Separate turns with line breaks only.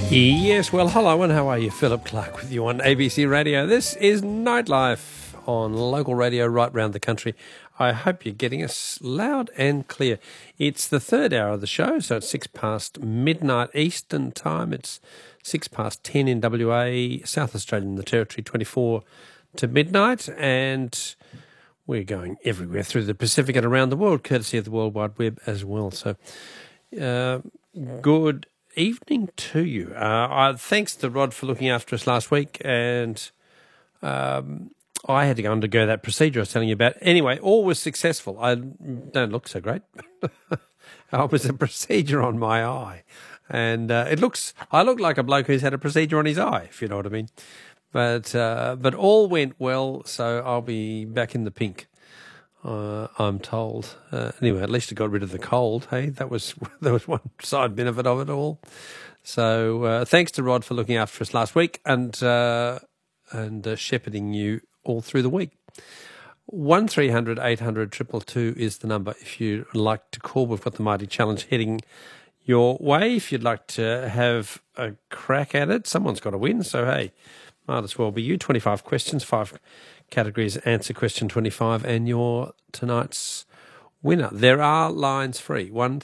Yes, well, hello and how are you? Philip Clark with you on ABC Radio. This is Nightlife on local radio right round the country. I hope you're getting us loud and clear. It's the third hour of the show, so it's 6 past midnight Eastern time. It's 6 past 10 in WA, South Australia and the Territory, 24 to midnight, and we're going everywhere through the Pacific and around the world, courtesy of the World Wide Web as well. So good evening to you. Thanks to Rod for looking after us last week, and I had to go undergo that procedure I was telling you about. Anyway, all was successful. I don't look so great. It was a procedure on my eye, and I look like a bloke who's had a procedure on his eye, if you know what I mean. But all went well, so I'll be back in the pink. I'm told. Anyway, at least it got rid of the cold. Hey, that was one side benefit of it all. So thanks to Rod for looking after us last week and shepherding you all through the week. 1300 800 222 is the number if you'd like to call. We've got the Mighty Challenge heading your way. If you'd like to have a crack at it, someone's got to win. So hey, might as well be you. 25 questions, 5 categories, answer question 25, and you're tonight's winner. There are lines free. 1